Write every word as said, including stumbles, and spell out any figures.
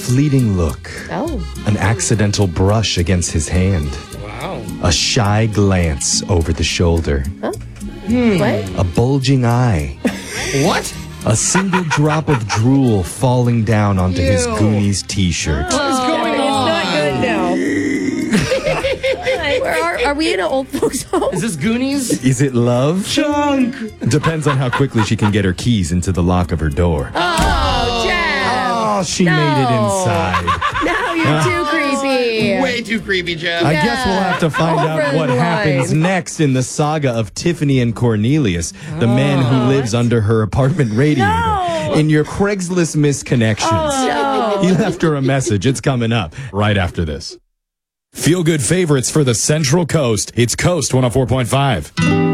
fleeting look. Oh. An accidental brush against his hand. Wow. A shy glance over the shoulder. Huh? Hmm. What? A bulging eye. What? A single drop of drool falling down onto Ew. his Goonies t-shirt. What is going It's on? not good now. Where are, are we in an old folks' home? Is this Goonies? Is it love? Chunk. Depends on how quickly she can get her keys into the lock of her door. Oh, Jeff. Oh, she No. made it inside. Now you're too creepy. Way too creepy, Jeff. I Yeah. guess we'll have to find Over out what the happens line. next in the saga of Tiffany and Cornelius, the man who lives under her apartment radiator. No. In your Craigslist misconnections. No. He left her a message. It's coming up right after this. Feel good favorites for the Central Coast. It's Coast one oh four point five.